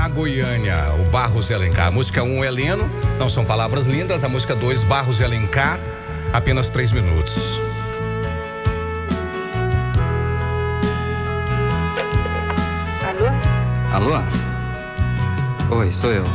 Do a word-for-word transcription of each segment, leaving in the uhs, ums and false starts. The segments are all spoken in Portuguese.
Aragoiânia, o Barros de Alencar. A música um, Heleno, não são palavras lindas. A música dois, Barros de Alencar, apenas três minutos. Alô? Alô? Oi, sou eu.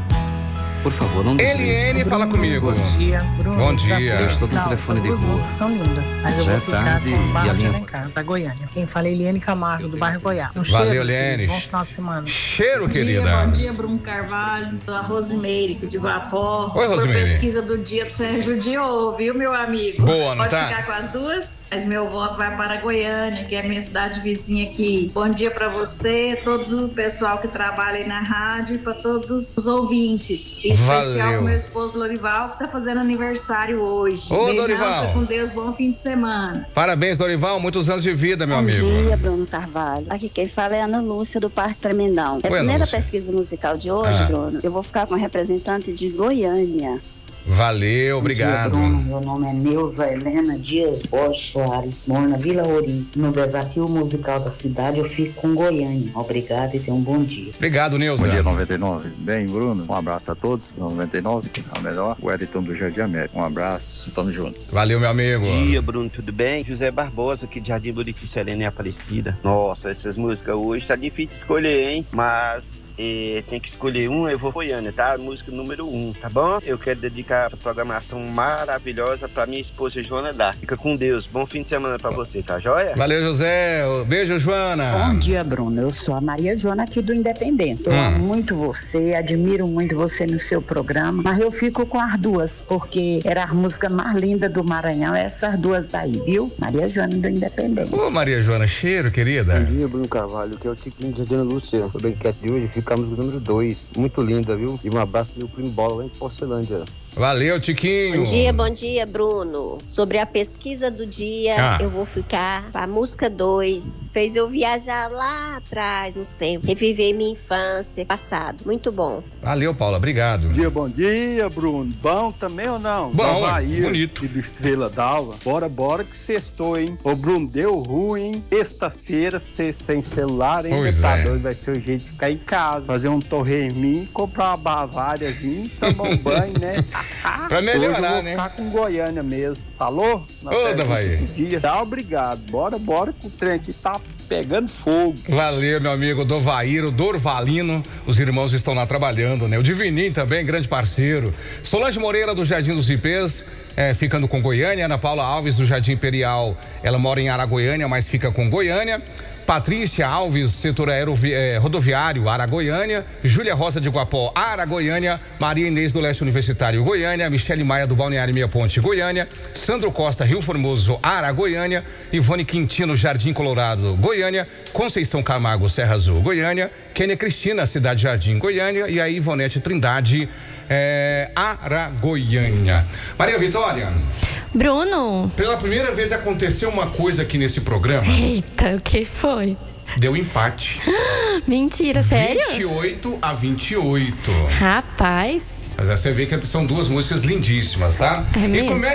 Por favor, não desligue. Eliene, fala comigo. Bom dia, Bruno. Bom dia. Eu estou com o telefone de As rua. músicas são lindas, mas eu Já vou é ficar tarde com o e Barros a de linha- Alencar, da Goiânia. Quem fala é Eliene Camargo, do bairro Goiás. Um Valeu, cheiro, Eliene. Bom final de semana. Cheiro, Bom dia, querida. bom dia, Bruno Carvalho, da Rosemary, de Guapó. Oi, Rosemary. Por pesquisa do dia, você judiou, viu, meu amigo? Boa, não Pode tá? ficar com as duas, mas meu voto vai para Goiânia, que é a minha cidade vizinha aqui. Bom dia para você, todo o pessoal que trabalha aí na rádio e para todos os ouvintes. Em especial Valeu. pro meu esposo Lorival, que tá fazendo aniversário hoje. Ô, Beijão, Dorival. fica com Deus, bom fim de semana. Parabéns, Dorival, muitos anos de vida, meu Bom amigo. dia, Bruno Carvalho. Aqui quem fala é Ana Lúcia, do Parque Tremendão. É a Oi, primeira Lúcia. pesquisa musical de hoje, Ah. Bruno. Eu vou ficar com a representante de Goiânia. Valeu, obrigado. Bom dia, Bruno. Meu nome é Neuza Helena Dias Borges Soares, moro na Vila Roriz. No desafio musical da cidade, eu fico com Goiânia. Obrigado e tenha um bom dia. Obrigado, Neuza. Bom dia, noventa e nove. Bem, Bruno, um abraço a todos. noventa e nove, a melhor. O Wellington do Jardim América. Um abraço, tamo junto. Valeu, meu amigo. Bom dia, Bruno, tudo bem? José Barbosa, aqui de Jardim Buriti, Serena e Aparecida. Nossa, essas músicas hoje tá difícil escolher, hein? Mas eh, tem que escolher uma, eu vou Goiânia, tá? Música número um, tá bom? Eu quero dedicar essa programação maravilhosa pra minha esposa Joana Dá. Fica com Deus. Bom fim de semana pra você, tá joia? Valeu, José. Beijo, Joana. Bom dia, Bruno. Eu sou a Maria Joana aqui do Independência. Eu Hum. amo muito você, admiro muito você no seu programa, mas eu fico com as duas, porque era a música mais linda do Maranhão, essas duas aí, viu? Maria Joana do Independência. Ô, Maria Joana, cheiro, querida. Bom dia, Bruno Carvalho, que é o Tiquinho de Jardim Lúcia. O banquete de hoje ficamos no número dois. Muito linda, viu? E um abraço do meu primo Bola lá em Porcelândia. Valeu, Tiquinho. Bom dia, bom dia, Bruno. Sobre a pesquisa do dia, Ah. eu vou ficar com a música dois. Fez eu viajar lá atrás, nos tempos. Reviver minha infância, passado. Muito bom. Valeu, Paula, obrigado. Bom dia, bom dia, Bruno. Bom também ou não? Bom, Bahia, bonito. E do Estrela d'Alva. Bora, bora que sextou, hein? Ô, Bruno, deu ruim, hein? Sexta-feira, cê sem celular, hein? Pois Tá é. doido, vai ser o jeito de ficar em casa, fazer um torre em mim, comprar uma Baváriazinha, tomar um banho, né? Pra melhorar, Hoje eu vou né? ficar com Goiânia mesmo. Falou? Na Ô, pergunta Davaí. do dia. Tá, obrigado. Bora, bora que o trem aqui tá pegando fogo. Valeu, meu amigo Dovaíro, Dorvalino, os irmãos estão lá trabalhando, né? O Divininho também, grande parceiro. Solange Moreira, do Jardim dos Ipês, é, ficando com Goiânia. Ana Paula Alves, do Jardim Imperial, ela mora em Aragoiânia, mas fica com Goiânia. Patrícia Alves, setor aerovi- eh, rodoviário, Aragoiânia. Júlia Rosa de Guapó, Aragoiânia. Maria Inês do Leste Universitário, Goiânia. Michele Maia do Balneário Meia Ponte, Goiânia. Sandro Costa, Rio Formoso, Aragoiânia. Ivone Quintino, Jardim Colorado, Goiânia. Conceição Camargo, Serra Azul, Goiânia. Kênia Cristina, Cidade Jardim, Goiânia. E a Ivonete Trindade, eh, Aragoiânia. Maria Vitória. Bruno. Pela primeira vez aconteceu uma coisa aqui nesse programa. Eita, o que foi? Deu empate. Mentira, sério? vinte e oito a vinte e oito. Rapaz. Mas aí você vê que são duas músicas lindíssimas, tá? É e mesmo? como é